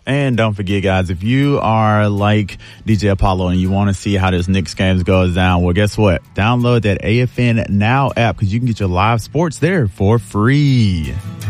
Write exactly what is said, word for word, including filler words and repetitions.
And don't forget, guys, if you are like D J Apollo and you want to see how this Knicks game goes down, well, guess what? Download that A F N Now app because you can get your live sports there for free.